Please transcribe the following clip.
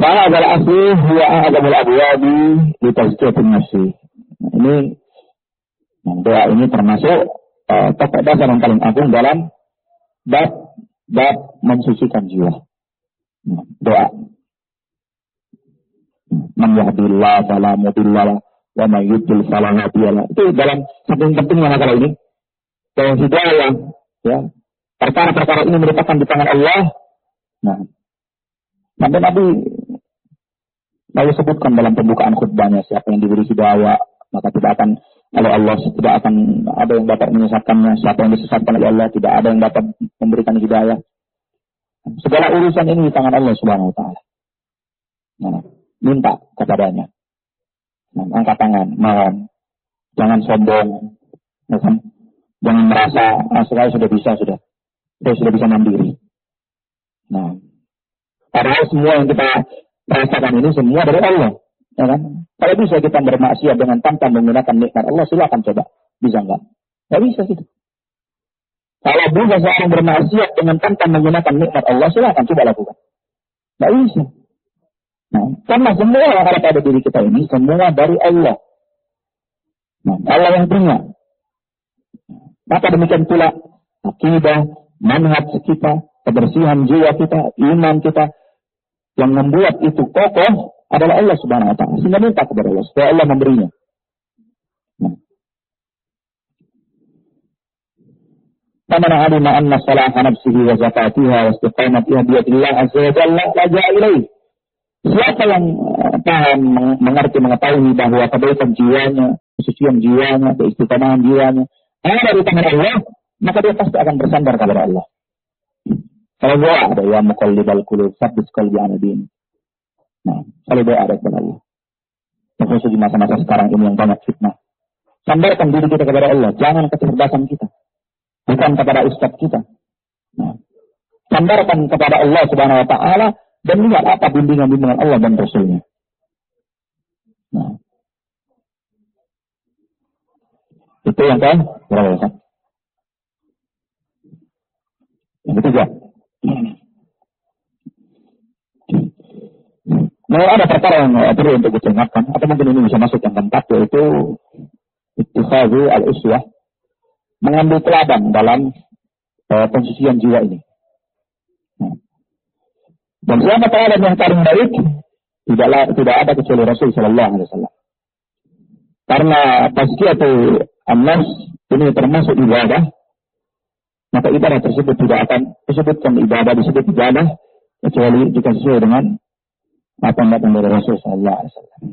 Fa'adal asli huwa a'adamul abwabi li tazkiyatin nafsi. Ini doa ini termasuk pokok dasar yang paling agung dalam bab mensucikan jiwa. Doa. Man yahdihillahu fala mudilla lahu wa man yudlil fala hadiya lahu. Itu dalam saking pentingnya masalah ini. Dan hidayah, ya. Perkara-perkara ini merupakan di tangan Allah. Nah, sampai Nabi lalu sebutkan dalam pembukaan khutbahnya, siapa yang diberi hidayah maka tidak akan oleh Allah, tidak akan ada yang dapat menyesatkannya. Siapa yang disesatkan oleh Allah, tidak ada yang dapat memberikan hidayah. Segala urusan ini di tangan Allah Subhanahu wa taala. Nah, minta kepadanya. Nah, angkat tangan, mohon. Jangan sombong. Ya kan? Jangan merasa saya sudah bisa, saya sudah bisa mandiri. Nah, padahal semua yang kita rasakan ini semua dari Allah. Ya kan? Kalau bisa kita bermaksiat dengan tanpa menggunakan nikmat Allah, silakan coba. Bisa enggak? Enggak bisa gitu. Kalau bisa seorang bermaksiat dengan tanpa menggunakan nikmat Allah, silakan coba lakukan. Enggak bisa. Nah, karena semua yang ada pada diri kita ini semua dari Allah. Nah, Allah yang punya. Maka demikian pula akidah, manhaj kita, kebersihan jiwa kita, iman kita, yang membuat itu kokoh adalah Allah Subhanahu wa taala. Sehingga minta kepada Allah supaya Allah memberinya. Faman alima anna salaha nafsihi wa zakatiha wa istiqamatiha bi yadillah azza wa jalla laja'a ilaih. Siapa yang paham, mengerti, mengetahui bahwa kebaikan jiwanya, kesucian jiwanya, keistiqomahan jiwanya ada di tangan Allah, maka dia pasti akan bersandar kepada Allah. Kalau doa ada ya muqallibal qulub tsabbit qalbi ala din. Nah, kalau doa ada kepada Allah. Terus di masa-masa sekarang ini yang banyak fitnah. Sandarkan diri kita kepada Allah, jangan kecerdasan kita. Bukan kepada ustaz kita. Nah, sandarkan kepada Allah Subhanahu wa taala dan lihat apa bimbingan-bimbingan Allah dan Rasul-Nya. Nah, itu yang kan berapa? Yang ketiga. Nah, ada perkara yang perlu untuk dicermatkan, atau mungkin ini bisa masuk yang keempat, yaitu ittikhadhu al-uswah, mengambil teladan dalam pensucian jiwa ini. Nah. Dan selama teladan yang paling baik tidak ada kecuali Rasul Sallallahu Alaihi Wasallam. Karena tazkiyatul an-nafs ini termasuk ibadah, maka ibadah tersebut tidak akan disebutkan ibadah, disebut ibadah kecuali jika sesuai dengan apa yang datang dari Rasul Sallallahu Alaihi Wasallam.